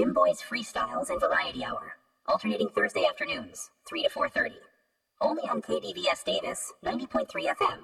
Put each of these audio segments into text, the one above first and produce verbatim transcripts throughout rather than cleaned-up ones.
Dim Boys Freestyles and Variety Hour, alternating Thursday afternoons, three to four thirty. Only on K D V S Davis, ninety point three F M.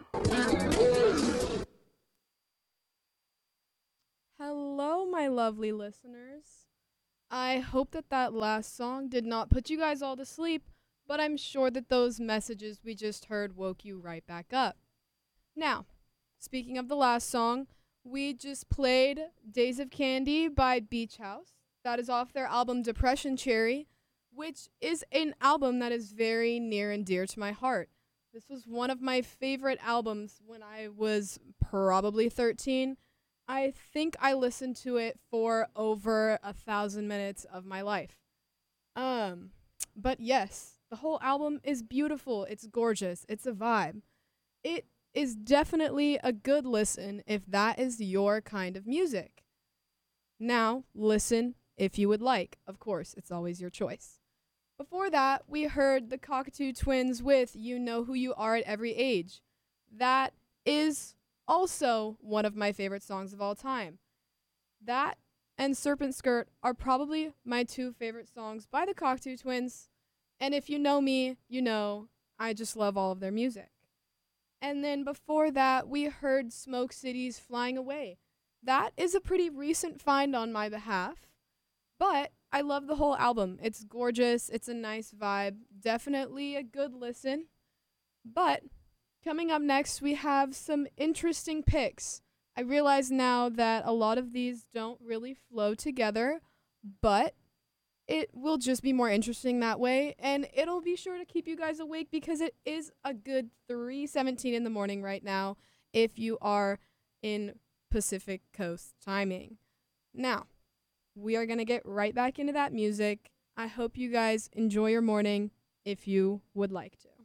Hello, my lovely listeners. I hope that that last song did not put you guys all to sleep, but I'm sure that those messages we just heard woke you right back up. Now, speaking of the last song, we just played Days of Candy by Beach House. That is off their album Depression Cherry, which is an album that is very near and dear to my heart. This was one of my favorite albums when I was probably thirteen. I think I listened to it for over a thousand minutes of my life. Um, but yes, the whole album is beautiful. It's gorgeous. It's a vibe. It is definitely a good listen if that is your kind of music. Now, listen if you would like. Of course, it's always your choice. Before that, we heard the Cockatoo Twins with You Know Who You Are at Every Age. That is also one of my favorite songs of all time. That and Serpent Skirt are probably my two favorite songs by the Cockatoo Twins. And if you know me, you know I just love all of their music. And then before that, we heard Smoke City's Flying Away. That is a pretty recent find on my behalf, but I love the whole album. It's gorgeous. It's a nice vibe. Definitely a good listen. But coming up next, we have some interesting picks. I realize now that a lot of these don't really flow together, but it will just be more interesting that way, and it'll be sure to keep you guys awake because it is a good three seventeen in the morning right now if you are in Pacific Coast timing. Now, we are going to get right back into that music. I hope you guys enjoy your morning if you would like to.